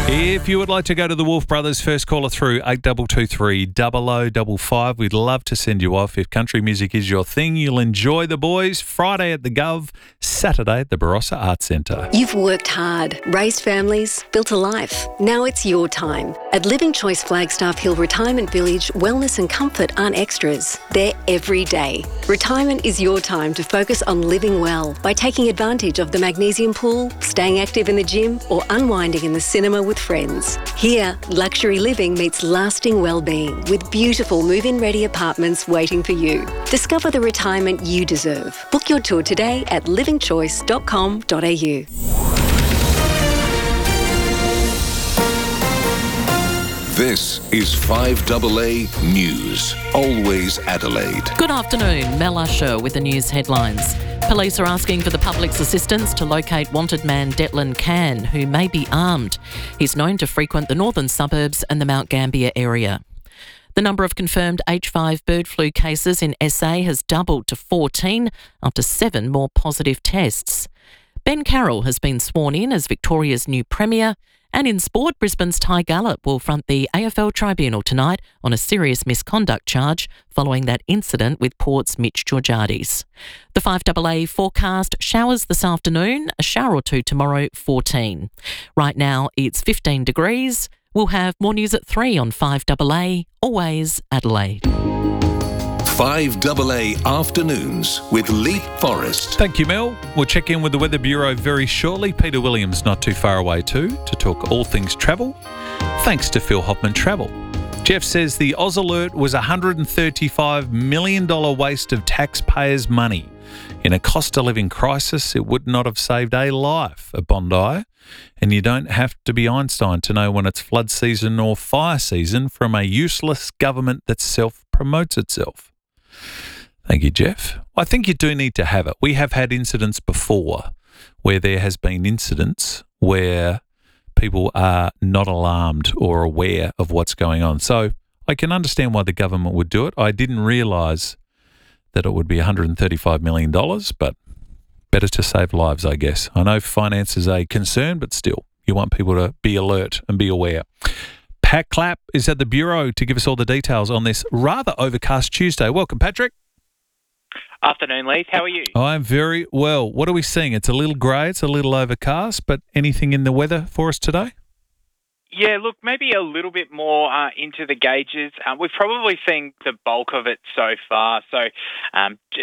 If you would like to go to the Wolf Brothers, first caller through 8223 0055. We'd love to send you off. If country music is your thing, you'll enjoy the boys. Friday at the Gov, Saturday at the Barossa Arts Centre. You've worked hard, raised families, built a life. Now it's your time. At Living Choice Flagstaff Hill Retirement Village, wellness and comfort aren't extras. They're every day. Retirement is your time to focus on living well by taking advantage of the magnesium pool, staying active in the gym, or unwinding in the cinema with friends. Here, luxury living meets lasting well-being with beautiful move-in ready apartments waiting for you. Discover the retirement you deserve. Book your tour today at livingchoice.com.au. This is 5AA News, always Adelaide. Good afternoon, Mel Usher with the news headlines. Police are asking for the public's assistance to locate wanted man Declan Can, who may be armed. He's known to frequent the northern suburbs and the Mount Gambier area. The number of confirmed H5 bird flu cases in SA has doubled to 14 after 7 more positive tests. Ben Carroll has been sworn in as Victoria's new Premier. And in sport, Brisbane's Ty Gallop will front the AFL Tribunal tonight on a serious misconduct charge following that incident with Port's Mitch Georgiades. The 5AA forecast: showers this afternoon, a shower or two tomorrow, 14. Right now it's 15 degrees. We'll have more news at 3 on 5AA, always Adelaide. 5AA Afternoons with Leap Forest. Thank you, Mel. We'll check in with the Weather Bureau very shortly. Peter Williams not too far away too, to talk all things travel. Thanks to Phil Hoffman Travel. Jeff says the Oz Alert was a $135 million waste of taxpayers' money. In a cost of living crisis, it would not have saved a life at Bondi. And you don't have to be Einstein to know when it's flood season or fire season from a useless government that self-promotes itself. Thank you, Jeff. I think you do need to have it. We have had incidents before where there has been incidents where people are not alarmed or aware of what's going on. So I can understand why the government would do it. I didn't realise that it would be $135 million, but better to save lives, I guess. I know finance is a concern, but still, you want people to be alert and be aware. Pat Clapp is at the Bureau to give us all the details on this rather overcast Tuesday. Welcome, Patrick. Afternoon, Leith. How are you? I'm very well. What are we seeing? It's a little grey, it's a little overcast, but anything in the weather for us today? Yeah, look, maybe a little bit more into the gauges. We've probably seen the bulk of it so far. So